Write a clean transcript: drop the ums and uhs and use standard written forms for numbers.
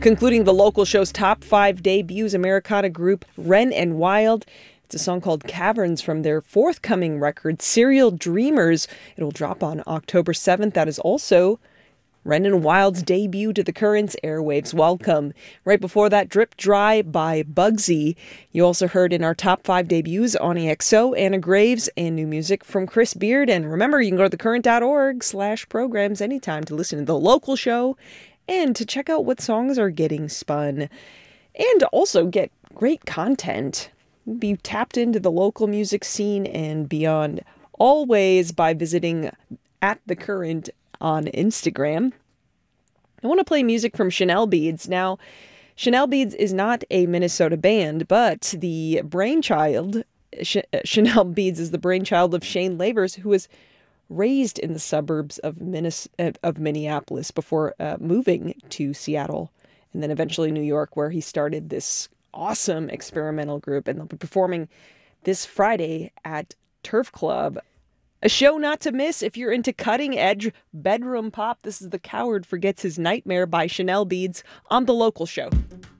Concluding the local show's top 5 debuts, Americana group Ren and Wild. It's a song called Caverns from their forthcoming record, Serial Dreamers. It'll drop on October 7th. That is also Ren and Wild's debut to the Currents airwaves. Welcome. Right before that, Drip Dry by Bugsy. You also heard in our top 5 debuts, Ani XO, Anna Graves, and new music from Chris Beard. And remember, you can go to thecurrent.org/programs anytime to listen to the local show and to check out what songs are getting spun. And also get great content. Be tapped into the local music scene and beyond, always by visiting @thecurrent on Instagram. I want to play music from Chanel Beads. Now, Chanel Beads is not a Minnesota band, but the brainchild, Chanel Beads is the brainchild of Shane Lavers, who was raised in the suburbs of Minneapolis before moving to Seattle and then eventually New York, where he started this awesome experimental group. And they'll be performing this Friday at Turf Club. A show not to miss if you're into cutting-edge bedroom pop. This is The Coward Forgets His Nightmare by Chanel Beads on The Local Show.